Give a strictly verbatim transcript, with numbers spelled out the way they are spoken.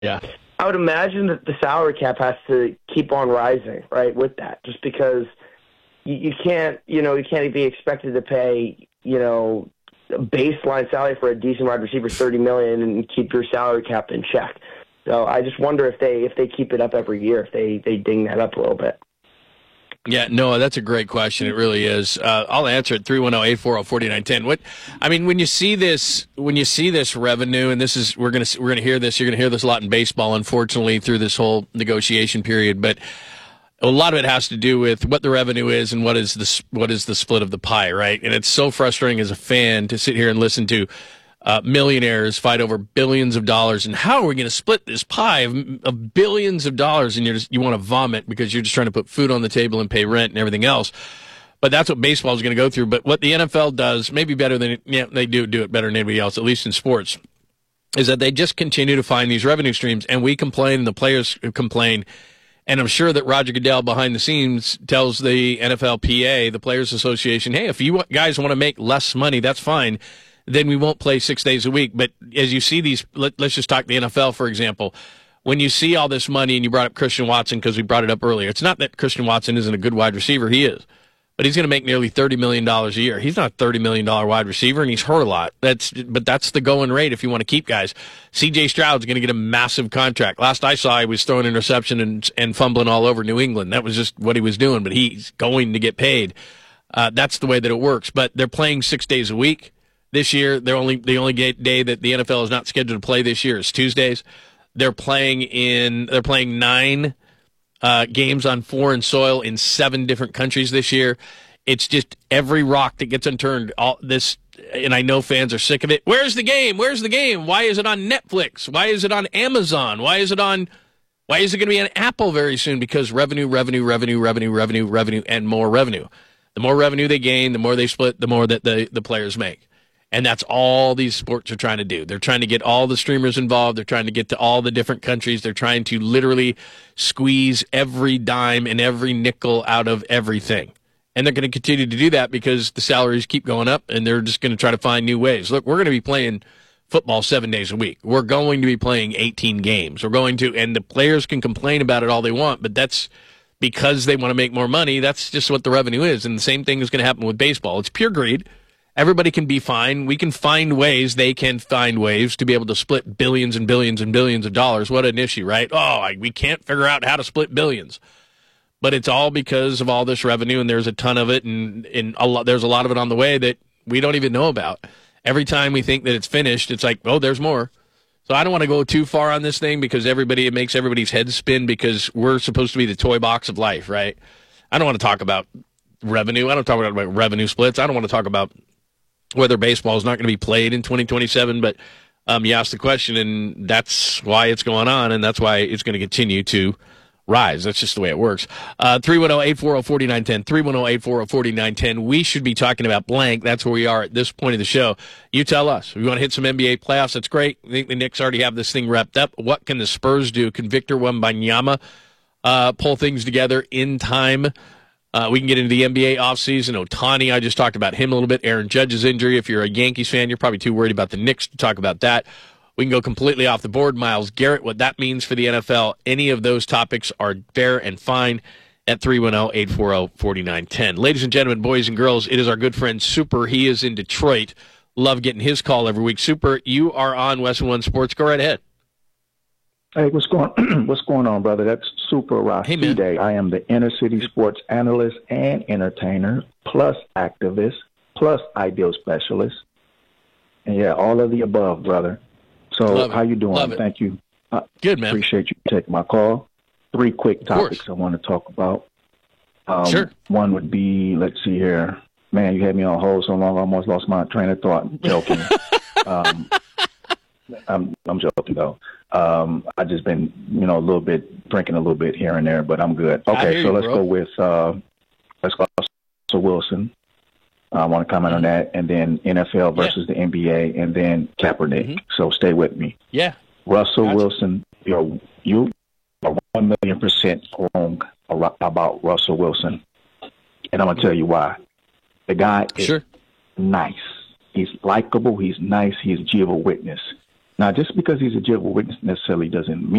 Yeah. I would imagine that the salary cap has to keep on rising, right, with that, just because you, you can't, you know, you can't be expected to pay, you know, a baseline salary for a decent wide receiver thirty million dollars and keep your salary cap in check. So I just wonder if they if they keep it up every year, if they, they ding that up a little bit. Yeah, no, that's a great question. It really is. Uh, I'll answer it. three one zero, eight four zero, four nine one zero. What, I mean, when you see this, when you see this revenue, and this is, we're going to, we're going to hear this, you're going to hear this a lot in baseball, unfortunately, through this whole negotiation period, but a lot of it has to do with what the revenue is and what is the, what is the split of the pie, right? And it's so frustrating as a fan to sit here and listen to Uh, millionaires fight over billions of dollars, and how are we going to split this pie of, of billions of dollars? And you're just, you want to vomit because you're just trying to put food on the table and pay rent and everything else. But that's what baseball is going to go through. But what the N F L does, maybe better than yeah, they do do it better than anybody else, at least in sports, is that they just continue to find these revenue streams, and we complain, and the players complain. And I'm sure that Roger Goodell behind the scenes tells the N F L P A, the Players Association, hey, if you guys want to make less money, that's fine. Then we won't play six days a week. But as you see these, let, let's just talk the N F L, for example. When you see all this money, and you brought up Christian Watson because we brought it up earlier, it's not that Christian Watson isn't a good wide receiver. He is. But he's going to make nearly thirty million dollars a year. He's not a thirty million dollars wide receiver, and he's hurt a lot. That's But that's the going rate if you want to keep guys. C J Stroud's going to get a massive contract. Last I saw, he was throwing interception and, and fumbling all over New England. That was just what he was doing, but he's going to get paid. Uh, that's the way that it works. But they're playing six days a week. This year, they're only the only day that the N F L is not scheduled to play this year is Tuesdays. They're playing in they're playing nine uh, games on foreign soil in seven different countries this year. It's just every rock that gets unturned. All this, and I know fans are sick of it. Where's the game? Where's the game? Why is it on Netflix? Why is it on Amazon? Why is it on? Why is it going to be on Apple very soon? Because revenue, revenue, revenue, revenue, revenue, revenue, and more revenue. The more revenue they gain, the more they split, the more that the the players make. And that's all these sports are trying to do. They're trying to get all the streamers involved. They're trying to get to all the different countries. They're trying to literally squeeze every dime and every nickel out of everything. And they're going to continue to do that because the salaries keep going up, and they're just going to try to find new ways. Look, we're going to be playing football seven days a week. We're going to be playing eighteen games. We're going to, and the players can complain about it all they want, but that's because they want to make more money. That's just what the revenue is. And the same thing is going to happen with baseball. It's pure greed. Everybody can be fine. We can find ways. They can find ways to be able to split billions and billions and billions of dollars. What an issue, right? Oh, I, we can't figure out how to split billions. But it's all because of all this revenue, and there's a ton of it, and, and a lot, there's a lot of it on the way that we don't even know about. Every time we think that it's finished, it's like, oh, there's more. So I don't want to go too far on this thing because everybody it makes everybody's head spin because we're supposed to be the toy box of life, right? I don't want to talk about revenue. I don't talk about, about revenue splits. I don't want to talk about whether baseball is not going to be played in twenty twenty-seven, but um, you asked the question, and that's why it's going on, and that's why it's going to continue to rise. That's just the way it works. Uh, three one zero, eight four zero, four nine one zero, three one zero, eight four zero, four nine one zero. We should be talking about blank. That's where we are at this point of the show. You tell us. If you want to hit some N B A playoffs, that's great. I think the Knicks already have this thing wrapped up. What can the Spurs do? Can Victor Wembanyama uh, pull things together in time? Uh, we can get into the N B A offseason. Ohtani, I just talked about him a little bit. Aaron Judge's injury. If you're a Yankees fan, you're probably too worried about the Knicks to talk about that. We can go completely off the board. Myles Garrett, what that means for the N F L. Any of those topics are fair and fine at three one zero, eight four zero, four nine one zero. Ladies and gentlemen, boys and girls, it is our good friend Super. He is in Detroit. Love getting his call every week. Super, you are on Western One Sports. Go right ahead. Hey, what's going what's going on, brother? That's Super Rafide. Hey, I am the inner city sports analyst and entertainer, plus activist, plus ideal specialist. And yeah, all of the above, brother. So how you doing? Thank you. Uh, Good, man. Appreciate you taking my call. Three quick topics I want to talk about. Um, sure. One would be, let's see here. Man, you had me on hold so long, I almost lost my train of thought. I'm joking. um, I'm, I'm joking, though. Um, I just been, you know, a little bit drinking a little bit here and there, but I'm good. Okay, so you, let's bro. go with uh, let's go Russell Wilson. I want to comment on that, and then N F L versus yeah. the N B A, and then Kaepernick. Mm-hmm. So stay with me. Yeah, Russell gotcha. Wilson, you're you are one million percent wrong about Russell Wilson, and I'm gonna tell you why. The guy is sure. nice. He's likable. He's nice. He's a Jehovah's Witness. Now, just because he's a Jehovah's Witness necessarily doesn't mean